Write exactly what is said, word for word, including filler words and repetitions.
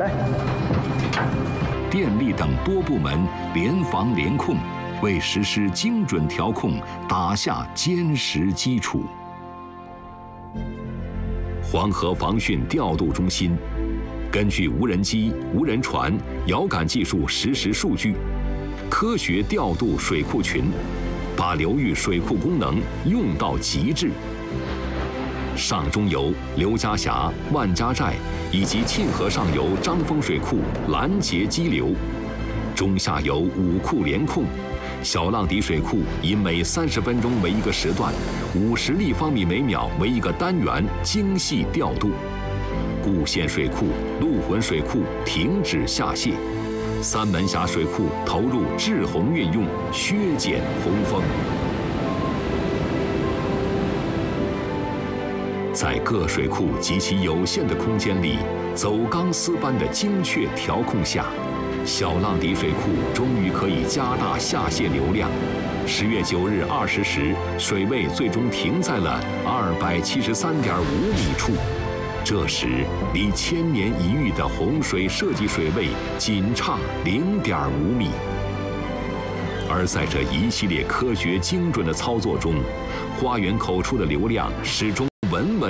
来。 电力等多部门联防联控，为实施精准调控打下坚实基础。黄河防汛调度中心根据无人机、无人船、遥感技术实时数据，科学调度水库群，把流域水库功能用到极致。上中游刘家峡、万家寨以及沁河上游张峰水库拦截激流，中下游五库联控。小浪底水库以每三十分钟为一个时段，五十立方米每秒为一个单元精细调度。固县水库、陆浑水库停止下泄，三门峡水库投入滞洪运用，削减洪峰。在各水库及其有限的空间里，走钢丝般的精确调控下，小浪底水库终于可以加大下泄流量。十月九日二十时，水位最终停在了二百七十三点五米处。这时，离千年一遇的洪水设计水位仅差零点五米。而在这一系列科学精准的操作中，花园口处的流量始终稳稳